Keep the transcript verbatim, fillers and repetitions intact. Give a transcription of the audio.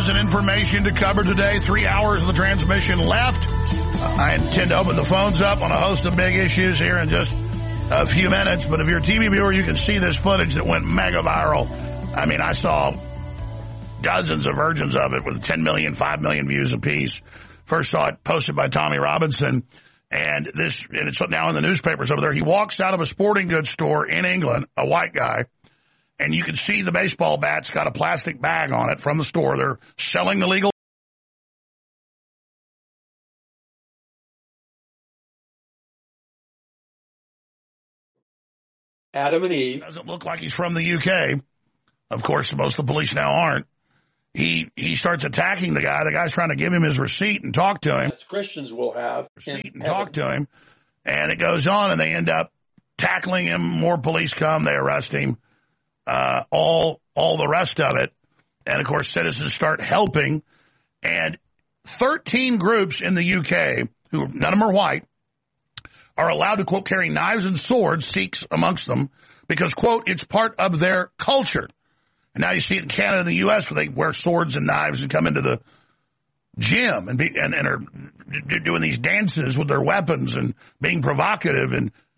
and information to cover today. Three hours of the transmission left. Uh, I intend to open the phones up on a host of big issues here in just a few minutes. But if you're a T V viewer, you can see this footage that went mega viral. I mean, I saw dozens of versions of it with ten million, five million views apiece. First saw it posted by Tommy Robinson. And this, and it's now in the newspapers over there. He walks out of a sporting goods store in England, a white guy, and you can see the baseball bat's got a plastic bag on it from the store. They're selling the legal. Adam and Eve. Doesn't look like he's from the U K. Of course, most of the police now aren't. He he starts attacking the guy. The guy's trying to give him his receipt and talk to him. As Christians will have. Receipt and talk to him. And it goes on, and they end up tackling him. More police come. They arrest him. Uh, all all the rest of it. And, of course, citizens start helping. And thirteen groups in the U K, who none of them are white, are allowed to, quote, carry knives and swords, Sikhs amongst them, because, quote, it's part of their culture. And now you see it in Canada and the U S where they wear swords and knives and come into the gym and be, and, and are doing these dances with their weapons and being provocative and